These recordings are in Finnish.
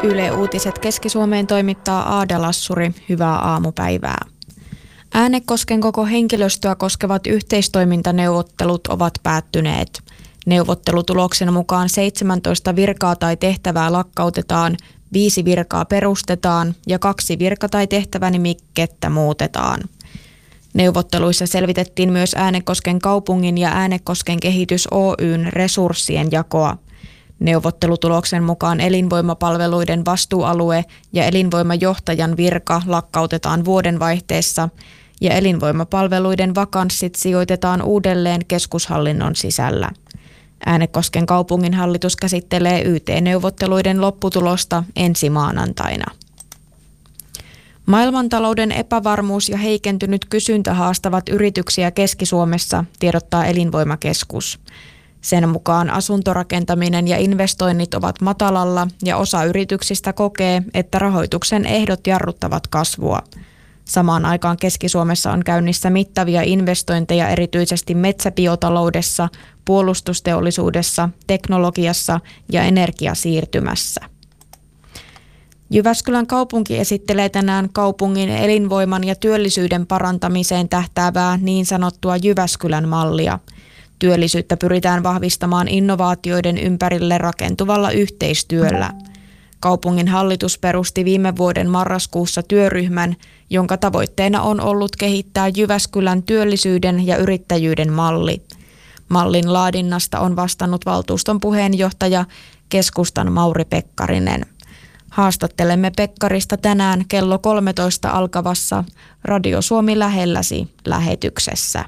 Yle Uutiset Keski-Suomeen toimittaa Aada Lassuri. Hyvää aamupäivää. Äänekosken koko henkilöstöä koskevat yhteistoimintaneuvottelut ovat päättyneet. Neuvottelutuloksen mukaan 17 virkaa tai tehtävää lakkautetaan, 5 virkaa perustetaan ja 2 virka- tai tehtävänimikettä muutetaan. Neuvotteluissa selvitettiin myös Äänekosken kaupungin ja Äänekosken kehitys Oyn resurssien jakoa. Neuvottelutuloksen mukaan elinvoimapalveluiden vastuualue ja elinvoimajohtajan virka lakkautetaan vuodenvaihteessa ja elinvoimapalveluiden vakanssit sijoitetaan uudelleen keskushallinnon sisällä. Äänekosken kaupunginhallitus käsittelee YT-neuvotteluiden lopputulosta ensi maanantaina. Maailmantalouden epävarmuus ja heikentynyt kysyntä haastavat yrityksiä Keski-Suomessa, tiedottaa Elinvoimakeskus. Sen mukaan asuntorakentaminen ja investoinnit ovat matalalla ja osa yrityksistä kokee, että rahoituksen ehdot jarruttavat kasvua. Samaan aikaan Keski-Suomessa on käynnissä mittavia investointeja erityisesti metsäbiotaloudessa, puolustusteollisuudessa, teknologiassa ja energiasiirtymässä. Jyväskylän kaupunki esittelee tänään kaupungin elinvoiman ja työllisyyden parantamiseen tähtäävää niin sanottua Jyväskylän mallia. Työllisyyttä pyritään vahvistamaan innovaatioiden ympärille rakentuvalla yhteistyöllä. Kaupungin hallitus perusti viime vuoden marraskuussa työryhmän, jonka tavoitteena on ollut kehittää Jyväskylän työllisyyden ja yrittäjyyden malli. Mallin laadinnasta on vastannut valtuuston puheenjohtaja keskustan Mauri Pekkarinen. Haastattelemme Pekkarista tänään kello 13 alkavassa Radio Suomi lähelläsi -lähetyksessä.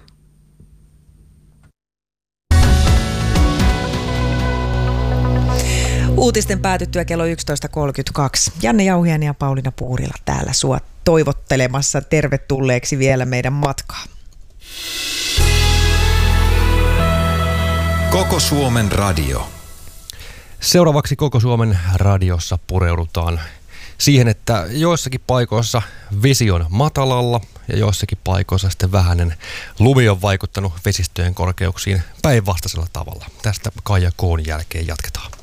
Uutisten päätyttyä kello 11.32. Janne Jauhiainen ja Pauliina Puurila täällä sua toivottelemassa tervetulleeksi vielä meidän matkaan. Koko Suomen radio. Seuraavaksi Koko Suomen radiossa pureudutaan siihen, että joissakin paikoissa vesi on matalalla ja joissakin paikoissa sitten vähäinen lumi on vaikuttanut vesistöjen korkeuksiin päinvastaisella tavalla. Tästä Kaija Koon jälkeen jatketaan.